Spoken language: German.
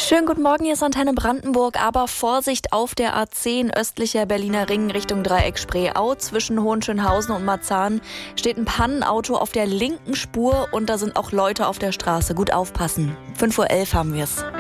Schönen guten Morgen, hier ist Antenne Brandenburg, aber Vorsicht auf der A10 östlicher Berliner Ring Richtung Dreieck Spreeau. Zwischen Hohenschönhausen und Marzahn steht ein Pannenauto auf der linken Spur und da sind auch Leute auf der Straße. Gut aufpassen. 5:11 Uhr haben wir es.